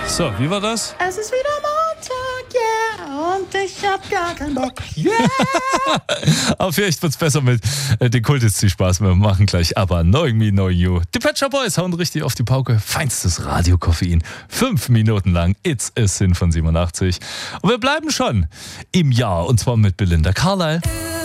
So, wie war das? Es ist wieder Montag, yeah, und ich hab gar keinen Bock, yeah. Aber vielleicht wird's besser mit den Kultis zu Spaß. Wir machen gleich aber Knowing Me, Knowing You. Die Pet Shop Boys hauen richtig auf die Pauke. Feinstes Radiokoffein. 5 Minuten lang. It's a Sin von 87. Und wir bleiben schon im Jahr. Und zwar mit Belinda Carlisle.